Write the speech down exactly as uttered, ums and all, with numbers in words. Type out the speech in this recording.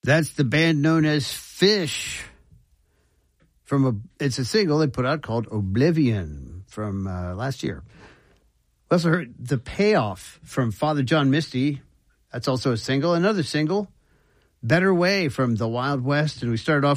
That's the band known as Fish. From a, it's a single they put out called Oblivion from uh, last year. We also heard The Payoff from Father John Misty. That's also a single. Another single, Better Way from the Wild West. And we started off